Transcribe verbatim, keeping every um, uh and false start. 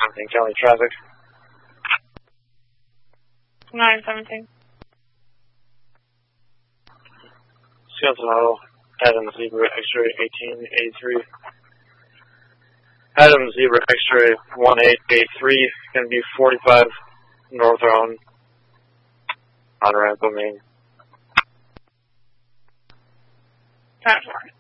seventeen County traffic. nine seventeen. Seattle, Adam Zebra X-ray eighteen eighty-three. Adam Zebra X-ray eighteen eighty-three, going to be forty-five North Roan on ramp, I mean. That's right.